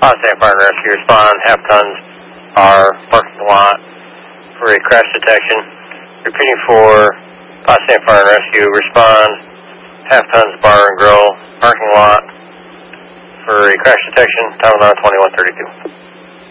Potsdam Fire and Rescue, respond, half tons are parking lot for a crash detection. Repeating for Potsdam Fire and Rescue, respond, half tons bar and grill, parking lot for a crash detection, time alarm 2132.